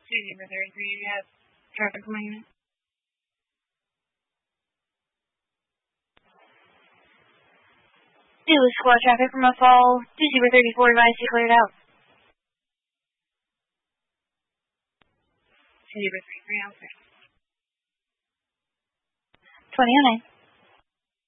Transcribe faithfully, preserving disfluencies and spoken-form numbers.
Two zero thirty three. You have traffic from my unit. Two squad traffic from a fall. Two zero thirty four. Advised to clear it out. Two zero three three. Okay. Twenty oh nine.